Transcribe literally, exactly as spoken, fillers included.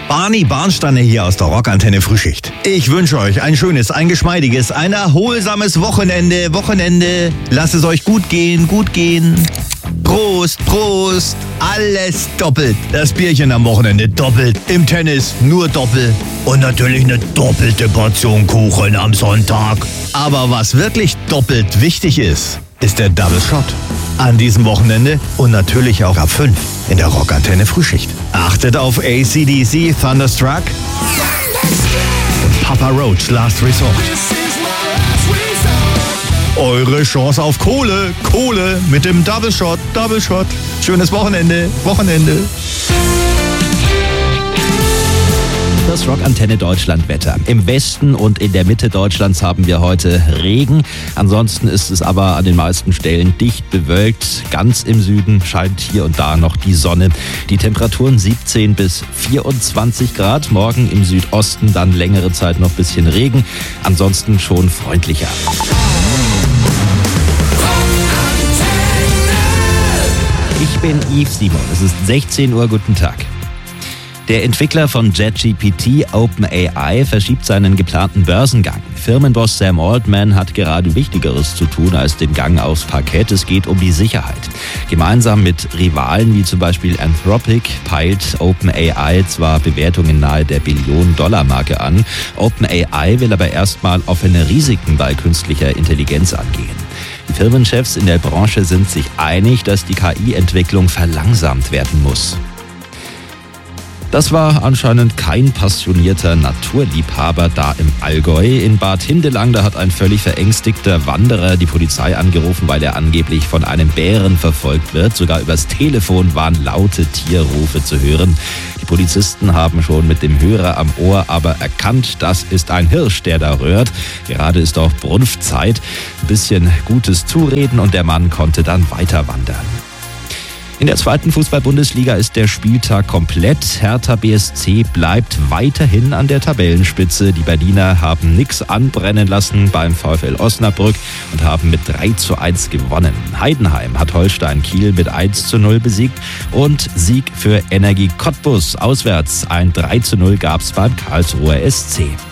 Barney Barnsteiner hier aus der Rockantenne Frühschicht. Ich wünsche euch ein schönes, ein geschmeidiges, ein erholsames Wochenende. Wochenende. Lasst es euch gut gehen, gut gehen. Prost, Prost. Alles doppelt. Das Bierchen am Wochenende doppelt. Im Tennis nur doppelt. Und natürlich eine doppelte Portion Kuchen am Sonntag. Aber was wirklich doppelt wichtig ist, ist der Double Shot. An diesem Wochenende und natürlich auch ab fünf in der Rockantenne Frühschicht. Achtet auf A C D C, Thunderstruck und Papa Roach, Last Resort. Eure Chance auf Kohle, Kohle mit dem Double Shot, Double Shot. Schönes Wochenende, Wochenende. Das Rockantenne Deutschland Wetter. Im Westen und in der Mitte Deutschlands haben wir heute Regen. Ansonsten ist es aber an den meisten Stellen dicht bewölkt. Ganz im Süden scheint hier und da noch die Sonne. Die Temperaturen siebzehn bis vierundzwanzig Grad. Morgen im Südosten dann längere Zeit noch ein bisschen Regen. Ansonsten schon freundlicher. Ich bin Yves Simon. Es ist sechzehn Uhr. Guten Tag. Der Entwickler von ChatGPT, OpenAI, verschiebt seinen geplanten Börsengang. Firmenboss Sam Altman hat gerade Wichtigeres zu tun als den Gang aufs Parkett. Es geht um die Sicherheit. Gemeinsam mit Rivalen wie zum Beispiel Anthropic peilt OpenAI zwar Bewertungen nahe der Billionen-Dollar-Marke an. OpenAI will aber erstmal offene Risiken bei künstlicher Intelligenz angehen. Die Firmenchefs in der Branche sind sich einig, dass die K I-Entwicklung verlangsamt werden muss. Das war anscheinend kein passionierter Naturliebhaber da im Allgäu. In Bad Hindelang, da hat ein völlig verängstigter Wanderer die Polizei angerufen, weil er angeblich von einem Bären verfolgt wird. Sogar übers Telefon waren laute Tierrufe zu hören. Die Polizisten haben schon mit dem Hörer am Ohr aber erkannt, das ist ein Hirsch, der da röhrt. Gerade ist auch Brunftzeit. Ein bisschen gutes Zureden und der Mann konnte dann weiter wandern. In der zweiten Fußball-Bundesliga ist der Spieltag komplett. Hertha B S C bleibt weiterhin an der Tabellenspitze. Die Berliner haben nichts anbrennen lassen beim VfL Osnabrück und haben mit drei zu eins gewonnen. Heidenheim hat Holstein Kiel mit eins zu null besiegt und Sieg für Energie Cottbus. Auswärts ein drei zu null gab's beim Karlsruher S C.